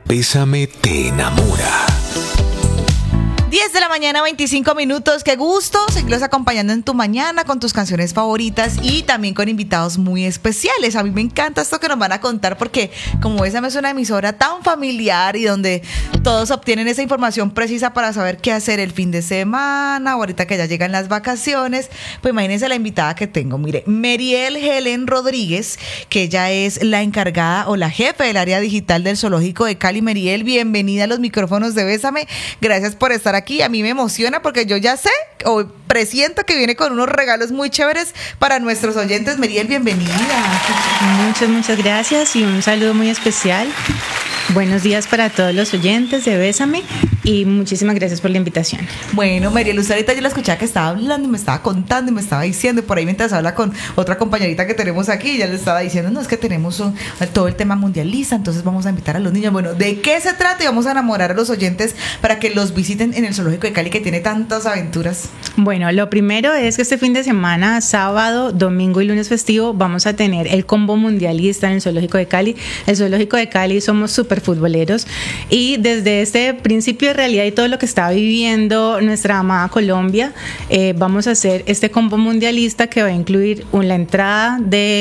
Bésame te enamora. 10 de la mañana, 25 minutos. Qué gusto seguirlos acompañando en tu mañana con tus canciones favoritas y también con invitados muy especiales. A mí me encanta esto que nos van a contar porque como Bésame es una emisora tan familiar y donde todos obtienen esa información precisa para saber qué hacer el fin de semana o ahorita que ya llegan las vacaciones, pues imagínense la invitada que tengo. Mire, Meriel Helen Rodríguez, que ella es la encargada o la jefe del área digital del Zoológico de Cali. Meriel, bienvenida a los micrófonos de Bésame. Gracias por estar aquí. A mí me emociona porque yo ya sé o presiento que viene con unos regalos muy chéveres para nuestros oyentes. Meriel, bienvenida. Muchas gracias y un saludo muy especial. Buenos días para todos los oyentes de Bésame y muchísimas gracias por la invitación. Bueno, Meriel, usted ahorita yo la escuchaba que estaba hablando y me estaba contando y me estaba diciendo, por ahí mientras habla con otra compañerita que tenemos aquí, ya le estaba diciendo, no, es que tenemos todo el tema mundialista, entonces vamos a invitar a los niños. Bueno, ¿de qué se trata? Y vamos a enamorar a los oyentes para que los visiten en el Zoológico de Cali, que tiene tantas aventuras. Bueno, lo primero es que este fin de semana, sábado, domingo y lunes festivo, vamos a tener el combo mundialista en el Zoológico de Cali. El Zoológico de Cali somos súper futboleros y desde este principio de realidad y todo lo que está viviendo nuestra amada Colombia, vamos a hacer este combo mundialista que va a incluir la entrada,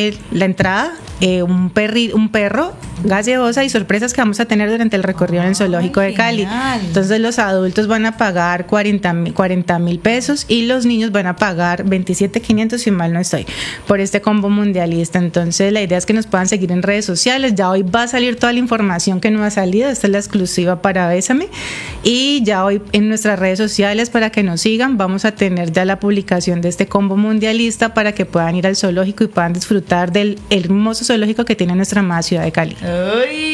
un perro, gaseosa y sorpresas que vamos a tener durante el recorrido en el Zoológico de Cali. Entonces los adultos van a pagar 40,000 pesos y los niños van a pagar 27,500 si mal no estoy, por este combo mundialista. Entonces la idea es que nos puedan seguir en redes sociales. Ya hoy va a salir toda la información que no ha salido. Esta es la exclusiva para Bésame y ya hoy en nuestras redes sociales para que nos sigan vamos a tener ya la publicación de este combo mundialista para que puedan ir al zoológico y puedan disfrutar del hermoso zoológico que tiene nuestra amada ciudad de Cali. Ay,